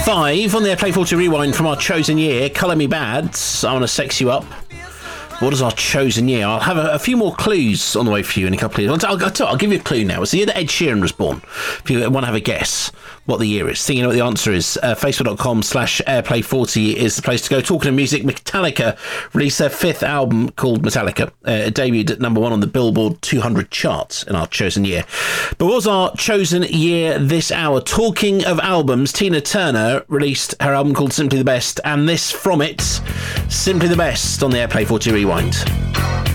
5 on the Airplay 40 Rewind from our chosen year, Colour Me Bad, I Want to Sex You Up. What is our chosen year? I'll have a few more clues on the way for you in a couple of years. I'll give you a clue now. It's the year that Ed Sheeran was born. If you want to have a guess what the year is, thinking what the answer is, facebook.com/airplay40 is the place to go. Talking of music, Metallica released their 5th album called Metallica. It debuted at number 1 on the Billboard 200 charts in our chosen year. But what was our chosen year this hour? Talking of albums, Tina Turner released her album called Simply the Best, and this from it, Simply the Best on the Airplay 40 Rewind.